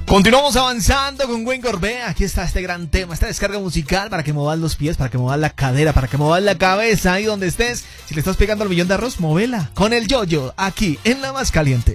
Continuamos avanzando con Gwen Gorbea. Aquí está este gran tema, esta descarga musical para que muevas los pies, para que muevas la cadera, para que muevas la cabeza ahí donde estés. Si le estás pegando al millón de arroz, móvela con el yo-yo aquí en La Más Caliente.